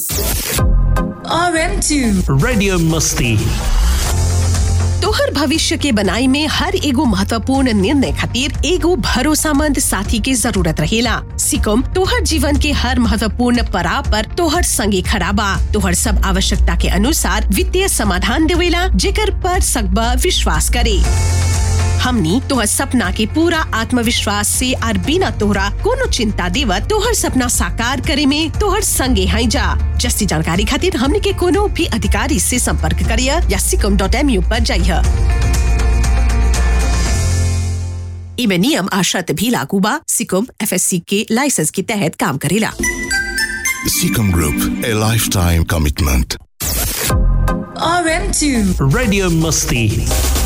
RM2 radio मस्ती। तोहर भविष्य के बनाई में हर एगो महत्वपूर्ण निर्णय खातिर एगो भरोसामंद साथी के जरूरत रहेला। सिकम तोहर जीवन के हर महत्वपूर्ण पड़ाव पर तोहर संगे खड़ा बा। तोहर सब आवश्यकता के अनुसार वित्तीय समाधान देवेला, जेकर पर सकबा विश्वास करे। हमनी तोहर सपना के पूरा आत्मविश्वास से और बिना तोहरा कोनो चिंता देवत तोहर सपना साकार करे में तोहर संगे हैं जा। जस्ती जानकारी खातिर हमनी के कोनो भी अधिकारी से संपर्क करिया या sikkim.mu पर जाइए। इमे नियम आ शर्त भी लागू बा। सिकम FSC के लाइसेंस के तहत काम करेला। Sikkim Group, a lifetime commitment. RM2 radio Masti.